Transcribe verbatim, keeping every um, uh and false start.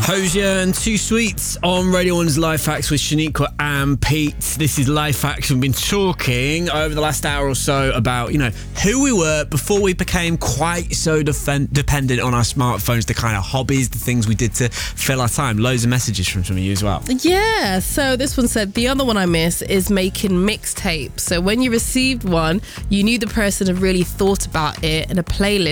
Hosier and Too Sweets on Radio one's Life Hacks with Shaniqua and Pete. This is Life Hacks. We've been talking over the last hour or so about, you know, who we were before we became quite so defen- dependent on our smartphones, the kind of hobbies, the things we did to fill our time. Loads of messages from some of you as well. Yeah, so this one said, the other one I miss is making mixtapes. So when you received one, you knew the person had really thought about it, and a playlist